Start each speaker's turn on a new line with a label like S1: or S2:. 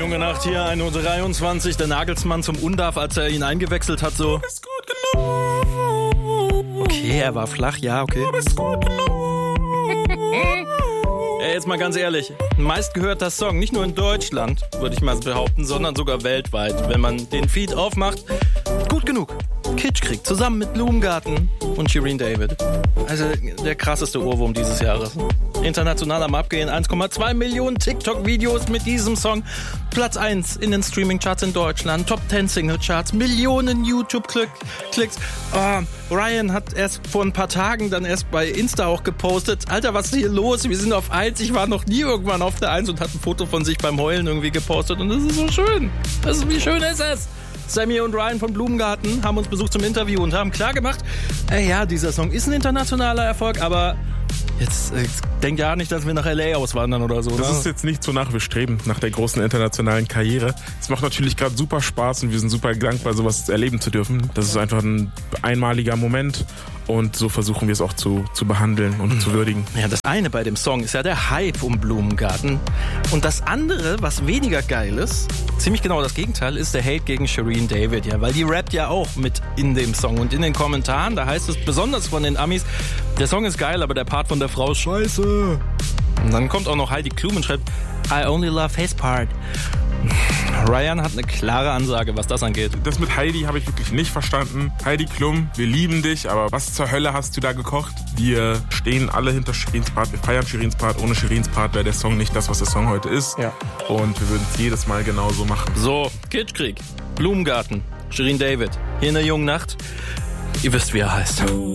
S1: junge Nacht hier, 1:23 Uhr, der Nagelsmann zum Undarf, als er ihn eingewechselt hat, so. Du bist gut genug. Okay, er war flach, ja, okay. Du bist gut genug. Ey, jetzt mal ganz ehrlich, meistgehörter Song, nicht nur in Deutschland, würde ich mal behaupten, sondern sogar weltweit, wenn man den Feed aufmacht. Gut genug. Kitschkrieg, zusammen mit Blumengarten und Shirin David. Also der krasseste Ohrwurm dieses Jahres. International am Abgehen, 1,2 Millionen TikTok-Videos mit diesem Song. Platz 1 in den Streaming-Charts in Deutschland, Top 10 Single-Charts, Millionen YouTube-Klicks. Ryan hat erst vor ein paar Tagen dann erst bei Insta auch gepostet. Alter, was ist hier los? Wir sind auf 1. Ich war noch nie irgendwann auf der 1 und hat ein Foto von sich beim Heulen irgendwie gepostet. Und das ist so schön. Wie schön ist es? Sammy und Ryan von Blumengarten haben uns besucht zum Interview und haben klar gemacht, ja, dieser Song ist ein internationaler Erfolg, aber jetzt denk ja nicht, dass wir nach L.A. auswandern oder so.
S2: Das ist jetzt nicht wonach wir streben, nach der großen internationalen Karriere. Es macht natürlich gerade super Spaß und wir sind super dankbar, sowas erleben zu dürfen. Das ist einfach ein einmaliger Moment und so versuchen wir es auch zu behandeln und zu würdigen.
S1: Ja, das eine bei dem Song ist ja der Hype um Blumengarten und das andere, was weniger geil ist, ziemlich genau das Gegenteil, ist der Hate gegen Shirin David, ja, weil die rappt ja auch mit in dem Song und in den Kommentaren, da heißt es besonders von den Amis, der Song ist geil, aber der Part von der Frau ist scheiße. Und dann kommt auch noch Heidi Klum und schreibt, I only love his part. Ryan hat eine klare Ansage, was das angeht.
S2: Das mit Heidi habe ich wirklich nicht verstanden. Heidi Klum, wir lieben dich, aber was zur Hölle hast du da gekocht? Wir stehen alle hinter Shirins Part, wir feiern Shirins Part. Ohne Shirins Part wäre der Song nicht das, was der Song heute ist.
S1: Ja.
S2: Und wir würden es jedes Mal genauso machen.
S1: So, Kitschkrieg, Blumengarten, Shirin David, hier in der jungen Nacht. Ihr wisst, wie er heißt.